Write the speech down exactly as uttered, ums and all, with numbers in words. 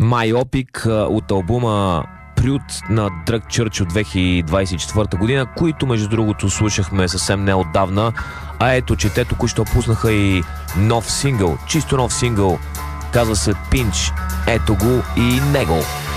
Myopic от албума Прют на Drug Church от две хиляди двадесет и четвърта година, които между другото слушахме съвсем неотдавна. А ето, че те току-що пуснаха и нов сингъл, чисто нов сингъл, казва се Pinch. Ето го и него.